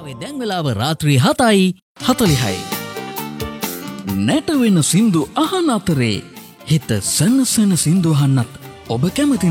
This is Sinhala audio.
දැන් වෙලාව රාත්‍රී 7:46. නැටවෙන සින්දු අහන අතරේ හිත සනසන සින්දු අහන්නත් ඔබ කැමති